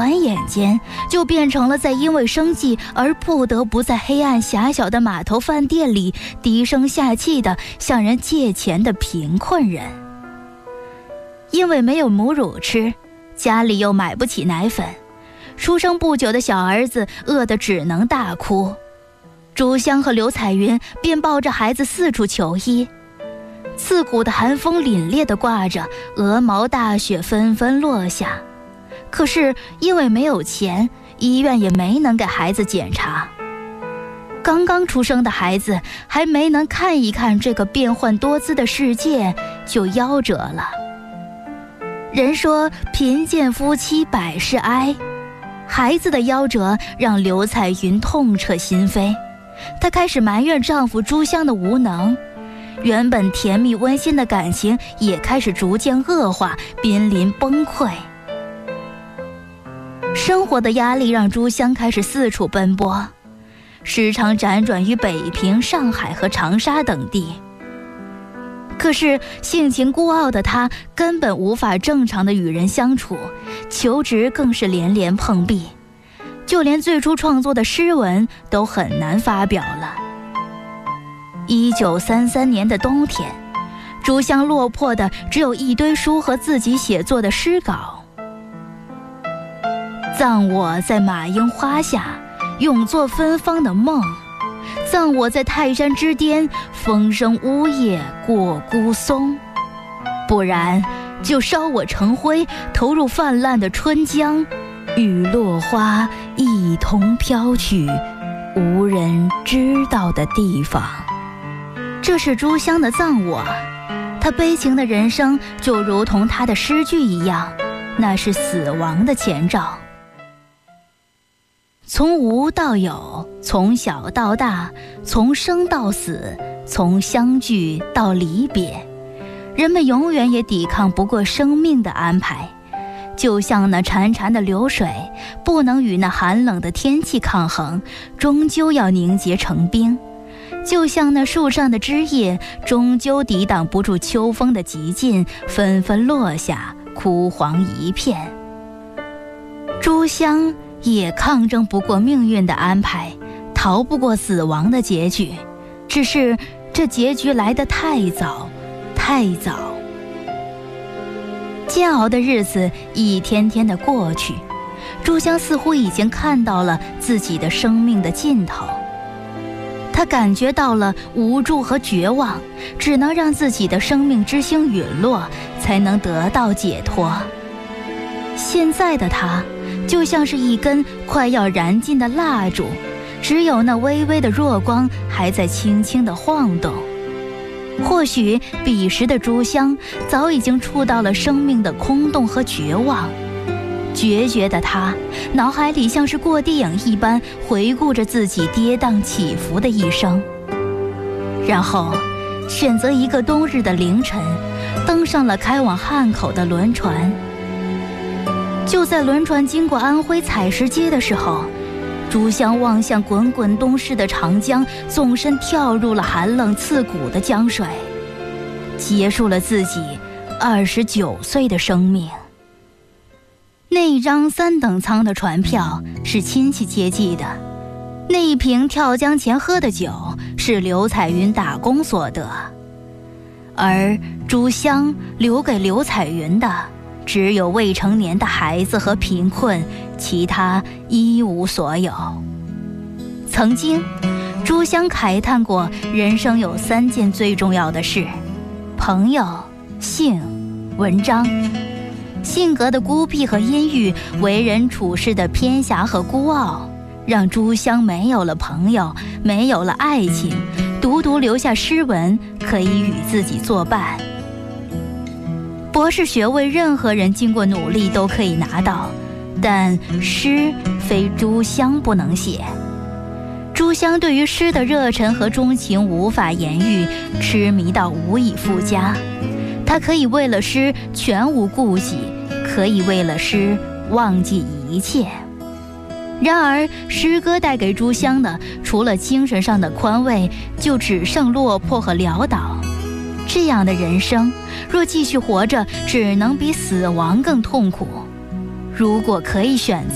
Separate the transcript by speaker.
Speaker 1: 转眼间就变成了在因为生计而不得不在黑暗狭小的码头饭店里低声下气地向人借钱的贫困人。因为没有母乳吃，家里又买不起奶粉，出生不久的小儿子饿得只能大哭。朱香和刘彩云便抱着孩子四处求医，刺骨的寒风凛冽地挂着，鹅毛大雪纷纷落下。可是因为没有钱，医院也没能给孩子检查。刚刚出生的孩子还没能看一看这个变幻多姿的世界，就夭折了。人说贫贱夫妻百事哀，孩子的夭折让刘彩云痛彻心扉。她开始埋怨丈夫朱香的无能，原本甜蜜温馨的感情也开始逐渐恶化，濒临崩溃。生活的压力让朱香开始四处奔波，时常辗转于北平、上海和长沙等地。可是性情孤傲的她根本无法正常的与人相处，求职更是连连碰壁，就连最初创作的诗文都很难发表了。1933年的冬天，朱香落魄的只有一堆书和自己写作的诗稿。葬我在马樱花下，永作芬芳的梦；葬我在泰山之巅，风声呜咽过孤松。不然就烧我成灰，投入泛滥的春江，与落花一同飘去无人知道的地方。这是朱香的葬我，她悲情的人生就如同她的诗句一样，那是死亡的前兆。从无到有，从小到大，从生到死，从相聚到离别，人们永远也抵抗不过生命的安排。就像那潺潺的流水，不能与那寒冷的天气抗衡，终究要凝结成冰。就像那树上的枝叶，终究抵挡不住秋风的急劲，纷纷落下，枯黄一片。朱香也抗争不过命运的安排，逃不过死亡的结局，只是这结局来得太早，太早。煎熬的日子一天天的过去，朱香似乎已经看到了自己的生命的尽头。她感觉到了无助和绝望，只能让自己的生命之星陨落，才能得到解脱。现在的她就像是一根快要燃尽的蜡烛，只有那微微的弱光还在轻轻地晃动。或许彼时的朱香早已经触到了生命的空洞和绝望，决绝的她脑海里像是过电影一般回顾着自己跌宕起伏的一生，然后选择一个冬日的凌晨，登上了开往汉口的轮船。就在轮船经过安徽采石街的时候，朱香望向滚滚东逝的长江，纵身跳入了寒冷刺骨的江水，结束了自己29岁的生命。那一张3等舱的船票是亲戚接济的，那一瓶跳江前喝的酒是刘彩云打工所得，而朱香留给刘彩云的只有未成年的孩子和贫困，其他一无所有。曾经朱香慨叹过，人生有3件最重要的事：朋友、性、文章。性格的孤僻和阴郁，为人处事的偏狭和孤傲，让朱香没有了朋友，没有了爱情，独独留下诗文可以与自己作伴。博士学位任何人经过努力都可以拿到，但诗非朱香不能写。朱香对于诗的热忱和钟情无法言喻，痴迷到无以复加。他可以为了诗全无顾忌，可以为了诗忘记一切。然而诗歌带给朱香的，除了精神上的宽慰，就只剩落魄和潦倒。这样的人生，若继续活着，只能比死亡更痛苦。如果可以选择，